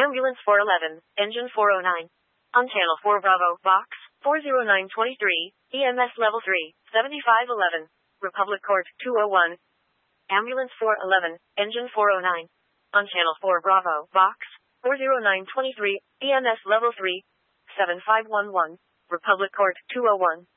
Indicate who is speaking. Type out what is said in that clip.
Speaker 1: Ambulance 411, Engine 409. On Channel 4 Bravo, Box 40923, EMS Level 3, 7511. Republic Court 201. Ambulance 411, Engine 409. On Channel 4 Bravo, Box 40923, EMS Level 3, 7511. Republic Court 201.